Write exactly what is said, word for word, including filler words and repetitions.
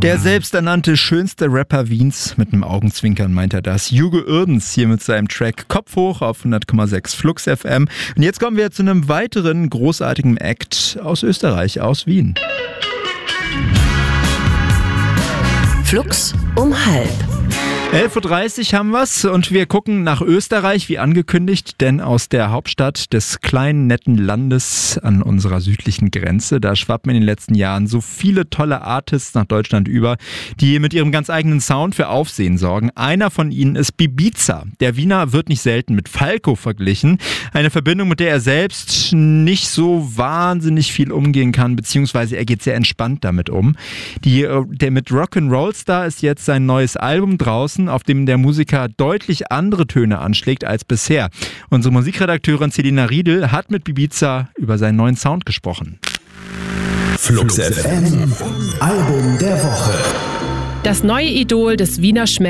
Der selbsternannte schönste Rapper Wiens, mit einem Augenzwinkern meint er das. Hugo Irdens hier mit seinem Track Kopf hoch auf hundert Komma sechs Flux F M. Und jetzt kommen wir zu einem weiteren großartigen Act aus Österreich, aus Wien. Flux um halb. elf Uhr dreißig haben wir's und wir gucken nach Österreich, wie angekündigt, denn aus der Hauptstadt des kleinen, netten Landes an unserer südlichen Grenze, da schwappen in den letzten Jahren so viele tolle Artists nach Deutschland über, die mit ihrem ganz eigenen Sound für Aufsehen sorgen. Einer von ihnen ist Bibiza. Der Wiener wird nicht selten mit Falco verglichen. Eine Verbindung, mit der er selbst nicht so wahnsinnig viel umgehen kann, beziehungsweise er geht sehr entspannt damit um. Die, der mit Rock'n'Roll Star ist jetzt sein neues Album draußen, auf dem der Musiker deutlich andere Töne anschlägt als bisher. Unsere Musikredakteurin Selina Riedel hat mit Bibiza über seinen neuen Sound gesprochen. Flux F M, Album der Woche. Das neue Idol des Wiener Schmelz